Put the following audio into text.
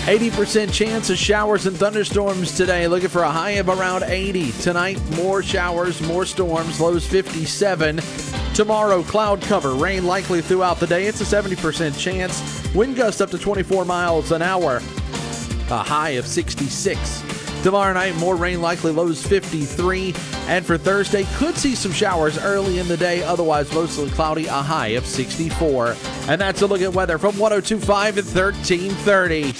80% chance of showers and thunderstorms today. Looking for a high of around 80. Tonight, more showers, more storms, lows 57. Tomorrow, cloud cover, rain likely throughout the day. It's a 70% chance. Wind gust up to 24 miles an hour. A high of 66. Tomorrow night, more rain likely, lows 53. And for Thursday, could see some showers early in the day, otherwise mostly cloudy, a high of 64. And that's a look at weather from 102.5 at 1330.